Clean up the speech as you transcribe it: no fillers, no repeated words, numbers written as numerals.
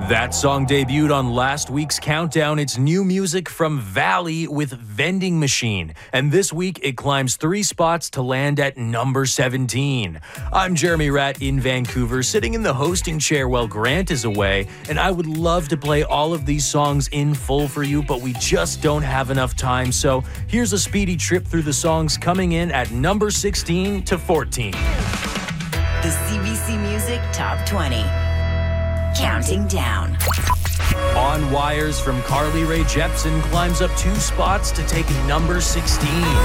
That song debuted on last week's countdown. It's new music from Valley with Vending Machine. And this week, it climbs 3 spots to land at number 17. I'm Jeremy Ratt in Vancouver, sitting in the hosting chair while Grant is away. And I would love to play all of these songs in full for you, but we just don't have enough time. So here's a speedy trip through the songs coming in at number 16 to 14. The CBC Music Top 20. Counting down. On Wires from Carly Rae Jepsen climbs up 2 spots to take number 16.